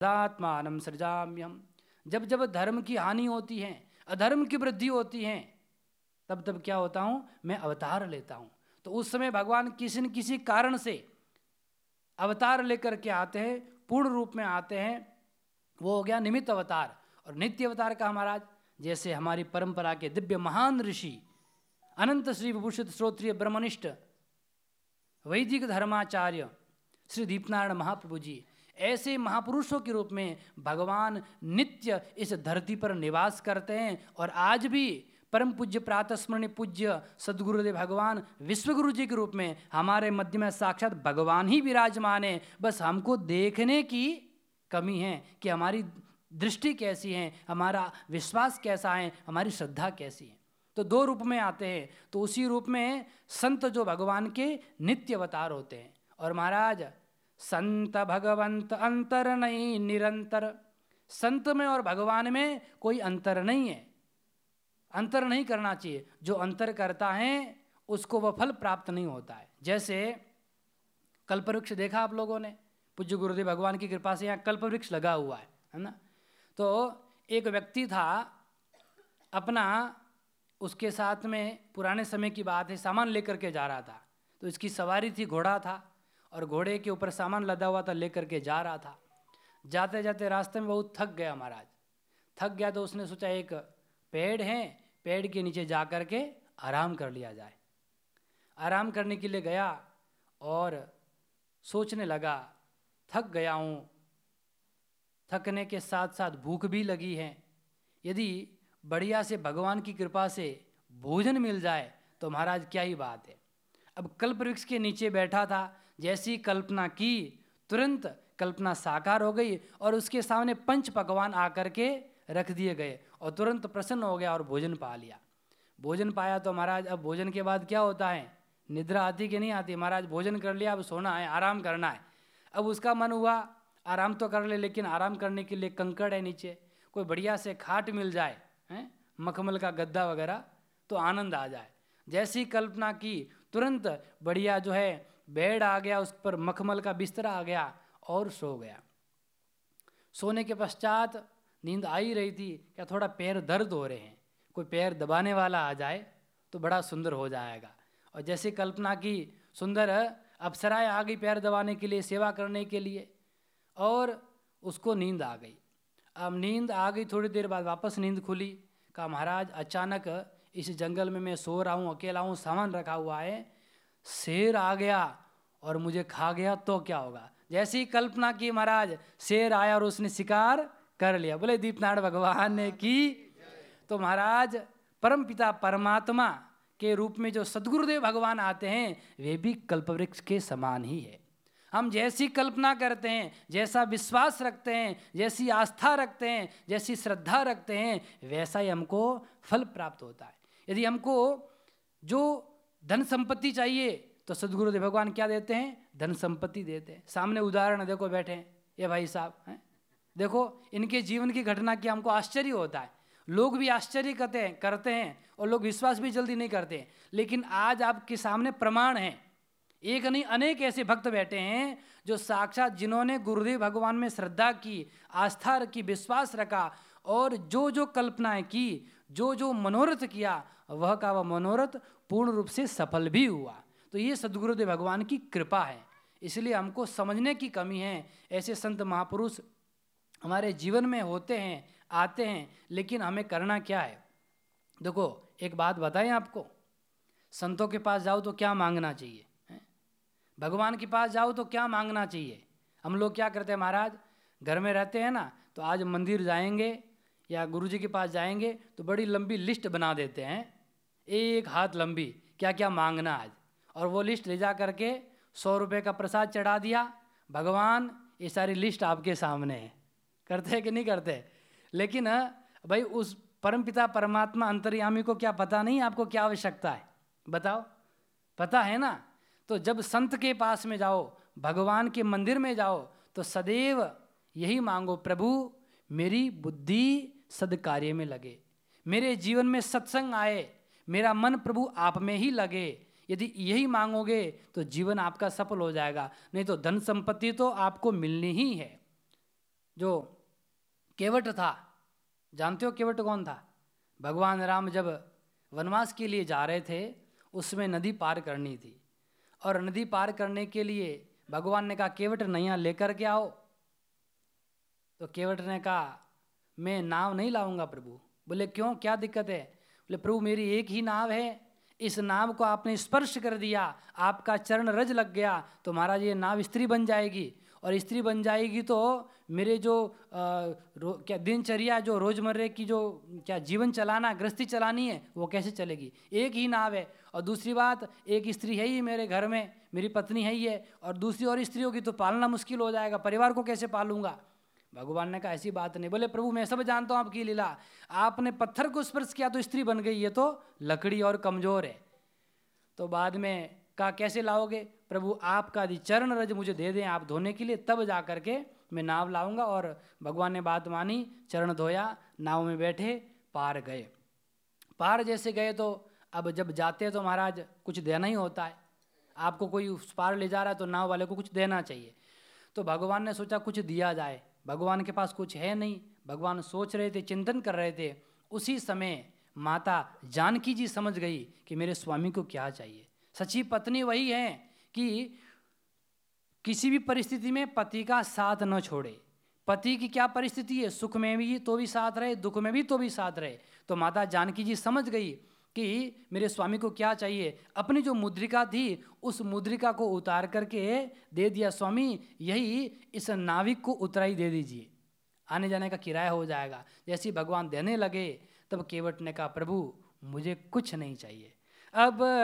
आत्मानं सृजाम्यहम्। जब जब धर्म की हानि होती है, अधर्म की वृद्धि होती है, तब तब क्या होता हूँ, मैं अवतार लेता हूँ। तो उस समय भगवान किसी न किसी कारण से अवतार लेकर के आते हैं, पूर्ण रूप में आते हैं। वो हो गया निमित्त अवतार। और नित्य अवतार का महाराज, जैसे हमारी परंपरा के दिव्य महान ऋषि अनंत श्री विभूषित श्रोत्रिय ब्रह्मनिष्ठ वैदिक धर्माचार्य श्री दीपनारायण महाप्रभु जी, ऐसे महापुरुषों के रूप में भगवान नित्य इस धरती पर निवास करते हैं। और आज भी परम पूज्य प्रातः स्मरणीय पूज्य सद्गुरुदेव भगवान विश्वगुरु जी के रूप में हमारे मध्य में साक्षात भगवान ही विराजमान है। बस हमको देखने की कमी है कि हमारी दृष्टि कैसी है, हमारा विश्वास कैसा है, हमारी श्रद्धा कैसी है। तो दो रूप में आते हैं। तो उसी रूप में संत जो भगवान के नित्य अवतार होते हैं। और महाराज संत भगवंत अंतर नहीं निरंतर, संत में और भगवान में कोई अंतर नहीं है, अंतर नहीं करना चाहिए। जो अंतर करता है उसको वह फल प्राप्त नहीं होता है। जैसे कल्पवृक्ष देखा आप लोगों ने, पूज्य गुरुदेव भगवान की कृपा से यहाँ कल्पवृक्ष लगा हुआ है ना। तो एक व्यक्ति था, अपना उसके साथ में पुराने समय की बात है, सामान लेकर के जा रहा था। तो इसकी सवारी थी, घोड़ा था, और घोड़े के ऊपर सामान लदा हुआ था, लेकर के जा रहा था। जाते जाते रास्ते में बहुत थक गया महाराज, थक गया। तो उसने सोचा एक पेड़ है, पेड़ के नीचे जा कर के आराम कर लिया जाए। आराम करने के लिए गया और सोचने लगा, थक गया हूँ, थकने के साथ साथ भूख भी लगी है, यदि बढ़िया से भगवान की कृपा से भोजन मिल जाए तो महाराज क्या ही बात है। अब कल्पवृक्ष के नीचे बैठा था, जैसी कल्पना की तुरंत कल्पना साकार हो गई और उसके सामने पंच पकवान आकर के रख दिए गए और तुरंत प्रसन्न हो गया और भोजन पा लिया। भोजन पाया तो महाराज अब भोजन के बाद क्या होता है, निद्रा आती कि नहीं आती। महाराज भोजन कर लिया, अब सोना है, आराम करना है। अब उसका मन हुआ आराम तो कर ले, लेकिन आराम करने के लिए कंकड़ है नीचे, कोई बढ़िया से खाट मिल जाए, हैं मखमल का गद्दा वगैरह, तो आनंद आ जाए। जैसी कल्पना की तुरंत बढ़िया जो है बेड आ गया, उस पर मखमल का बिस्तरा आ गया और सो गया। सोने के पश्चात नींद आ ही रही थी, क्या थोड़ा पैर दर्द हो रहे हैं, कोई पैर दबाने वाला आ जाए तो बड़ा सुंदर हो जाएगा। और जैसे कल्पना की सुंदर अप्सराएं आ गई पैर दबाने के लिए, सेवा करने के लिए, और उसको नींद आ गई। अब नींद आ गई, थोड़ी देर बाद वापस नींद खुली। कहा महाराज अचानक इस जंगल में मैं सो रहा हूँ, अकेला हूँ, सामान रखा हुआ है, शेर आ गया और मुझे खा गया तो क्या होगा। जैसी कल्पना की महाराज, शेर आया और उसने शिकार कर लिया। बोले दीपनारायण भगवान ने की। तो महाराज परमपिता परमात्मा के रूप में जो सद्गुरुदेव भगवान आते हैं वे भी कल्पवृक्ष के समान ही है। हम जैसी कल्पना करते हैं, जैसा विश्वास रखते हैं, जैसी आस्था रखते हैं, जैसी श्रद्धा रखते हैं, वैसा ही हमको फल प्राप्त होता है। यदि हमको जो धन संपत्ति चाहिए तो सद्गुरुदेव भगवान क्या देते हैं, धन संपत्ति देते हैं। सामने उदाहरण देखो बैठे हैं ये भाई साहब हैं, देखो इनके जीवन की घटना की हमको आश्चर्य होता है। लोग भी आश्चर्य करते हैं और लोग विश्वास भी जल्दी नहीं करते। लेकिन आज आपके सामने प्रमाण है, एक नहीं अनेक ऐसे भक्त बैठे हैं जो साक्षात जिन्होंने गुरुदेव भगवान में श्रद्धा की, आस्था रखी, विश्वास रखा और जो जो कल्पनाएं की, जो जो मनोरथ किया, वह का वह मनोरथ पूर्ण रूप से सफल भी हुआ। तो ये सद्गुरुदेव भगवान की कृपा है। इसलिए हमको समझने की कमी है। ऐसे संत महापुरुष हमारे जीवन में होते हैं, आते हैं, लेकिन हमें करना क्या है। देखो एक बात बताएं आपको, संतों के पास जाओ तो क्या मांगना चाहिए, भगवान के पास जाओ तो क्या मांगना चाहिए। हम लोग क्या करते हैं महाराज, घर में रहते हैं ना, तो आज मंदिर जाएंगे या गुरुजी के पास जाएंगे तो बड़ी लंबी लिस्ट बना देते हैं, एक हाथ लंबी, क्या क्या मांगना आज। और वो लिस्ट ले जा करके 100 रुपये का प्रसाद चढ़ा दिया, भगवान ये सारी लिस्ट आपके सामने है। करते हैं कि नहीं करते। लेकिन भाई उस परमपिता परमात्मा अंतर्यामी को क्या पता नहीं आपको क्या आवश्यकता है, बताओ, पता है ना। तो जब संत के पास में जाओ, भगवान के मंदिर में जाओ, तो सदैव यही मांगो, प्रभु मेरी बुद्धि सद्कार्य में लगे, मेरे जीवन में सत्संग आए, मेरा मन प्रभु आप में ही लगे। यदि यही मांगोगे तो जीवन आपका सफल हो जाएगा। नहीं तो धन संपत्ति तो आपको मिलनी ही है, जो केवट था, जानते हो केवट कौन था? भगवान राम जब वनवास के लिए जा रहे थे, उसमें नदी पार करनी थी, और नदी पार करने के लिए भगवान ने कहा केवट नैया लेकर के आओ। तो केवट ने कहा मैं नाव नहीं लाऊंगा प्रभु। बोले क्यों, क्या दिक्कत है? बोले प्रभु मेरी एक ही नाव है, इस नाव को आपने स्पर्श कर दिया, आपका चरण रज लग गया तो महाराज ये नाव स्त्री बन जाएगी, और स्त्री बन जाएगी तो मेरे जो क्या दिनचर्या, जो रोजमर्रे की जो क्या जीवन चलाना, गृहस्थी चलानी है, वो कैसे चलेगी? एक ही नाव है, और दूसरी बात एक स्त्री है ही मेरे घर में, मेरी पत्नी है ही है, और दूसरी और स्त्री होगी तो पालना मुश्किल हो जाएगा, परिवार को कैसे पालूंगा? भगवान ने कहा ऐसी बात नहीं। बोले प्रभु मैं सब जानता हूँ आपकी लीला, आपने पत्थर को स्पर्श किया तो स्त्री बन गई, ये तो लकड़ी और कमजोर है। तो बाद में कहा कैसे लाओगे? प्रभु आपका यदि चरण रज मुझे दे दें आप धोने के लिए, तब जा करके मैं नाव लाऊंगा। और भगवान ने बात मानी, चरण धोया, नाव में बैठे, पार गए। पार जैसे गए तो अब जब जाते हैं तो महाराज कुछ देना ही होता है, आपको कोई उस पार ले जा रहा है तो नाव वाले को कुछ देना चाहिए। तो भगवान ने सोचा कुछ दिया जाए, भगवान के पास कुछ है नहीं, भगवान सोच रहे थे, चिंतन कर रहे थे। उसी समय माता जानकी जी समझ गई कि मेरे स्वामी को क्या चाहिए। सच्ची पत्नी वही है कि किसी भी परिस्थिति में पति का साथ न छोड़े। पति की क्या परिस्थिति है, सुख में भी तो भी साथ रहे, दुख में भी तो भी साथ रहे। तो माता जानकी जी समझ गई कि मेरे स्वामी को क्या चाहिए। अपनी जो मुद्रिका थी उस मुद्रिका को उतार करके दे दिया, स्वामी यही इस नाविक को उतराई दे दीजिए, आने जाने का किराया हो जाएगा। जैसे ही भगवान देने लगे तब केवट ने कहा प्रभु मुझे कुछ नहीं चाहिए। अब